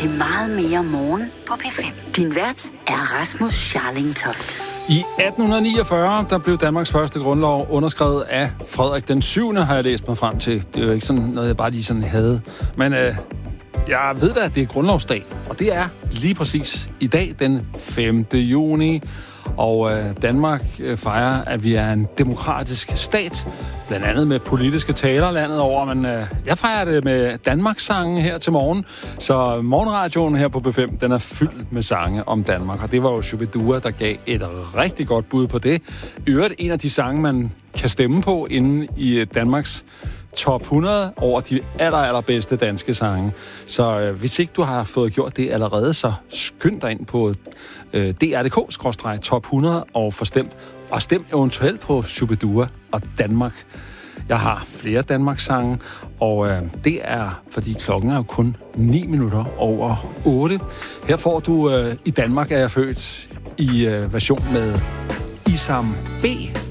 til meget mere morgen på P5. Din vært er Rasmus Scharlingtoft. I 1849, der blev Danmarks første grundlov underskrevet af Frederik den 7., har jeg læst mig frem til. Det er jo ikke sådan noget, jeg bare lige sådan havde. Men jeg ved da, at det er grundlovsdag, og det er lige præcis i dag, den 5. juni. Og Danmark fejrer, at vi er en demokratisk stat, blandt andet med politiske taler landet over, men jeg fejrer det med Danmarks-sange her til morgen. Så morgenradioen her på B5, den er fyldt med sange om Danmark, og det var jo Shubidua, der gav et rigtig godt bud på det. I øvrigt en af de sange, man kan stemme på inde i Danmarks top 100 over de allerbedste danske sange. Så hvis ikke du har fået gjort det allerede, så skynd dig ind på dr.dk/top 100 og få stemt. Og stem eventuelt på Shubidua og Danmark. Jeg har flere Danmarks-sange, og det er, fordi klokken er jo kun 9 minutter over 8. Her får du I Danmark er jeg født i version med Isam B.